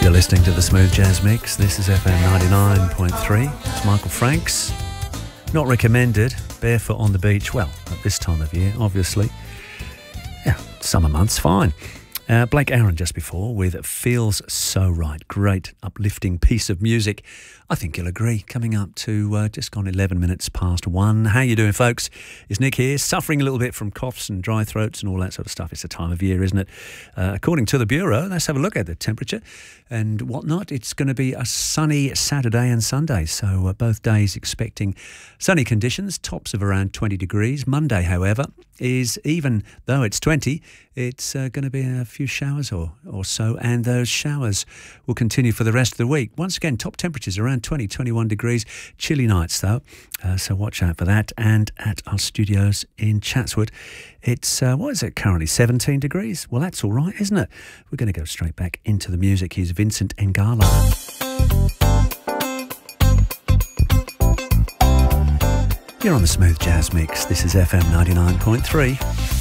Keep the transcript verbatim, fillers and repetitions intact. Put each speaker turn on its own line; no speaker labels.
You're listening to the Smooth Jazz Mix. This is F M ninety-nine point three. It's Michael Franks. Not recommended. Barefoot on the beach. Well, at this time of year, obviously. Yeah, summer months, fine. Uh, Blake Aaron just before with Feels So Right. Great uplifting piece of music. I think you'll agree. Coming up to uh, just gone eleven minutes past one. How you doing, folks? It's Nick here, suffering a little bit from coughs and dry throats and all that sort of stuff. It's the time of year, isn't it? Uh, according to the Bureau, let's have a look at the temperature and whatnot. It's going to be a sunny Saturday and Sunday, so uh, both days expecting sunny conditions, tops of around twenty degrees. Monday, however, is, even though it's twenty, it's uh, going to be a few showers or, or so, and those showers will continue for the rest of the week. Once again, top temperatures around twenty, twenty-one degrees. Chilly nights, though, uh, so watch out for that. And at our studios in Chatswood, it's, uh, what is it currently, seventeen degrees? Well, that's all right, isn't it? We're going to go straight back into the music. Here's Vincent Ngala. You're on the Smooth Jazz Mix. This is F M ninety-nine point three.